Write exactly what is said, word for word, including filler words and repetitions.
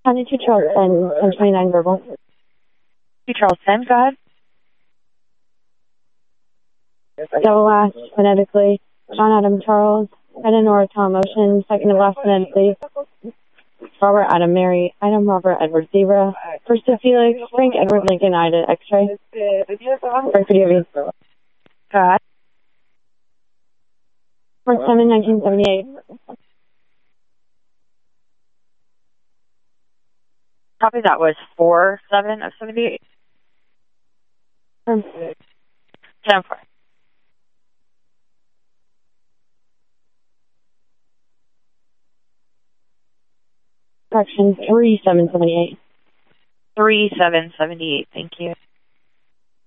County two Charles ten, ten twenty-nine verbal. two Charles ten, go ahead. Double last phonetically. John Adam Charles. Head and Nora Tom motion. Second to last phonetically. Robert Adam Mary. Item Robert Edward Zebra. First to Felix. Frank Edward Lincoln Ida X-ray. Frank for D V. Go ahead. March seventh, nineteen seventy-eight. Copy, that was four seven of seventy-eight. Um, ten four. Correction three seven seventy-eight. three seven seventy-eight, thank you.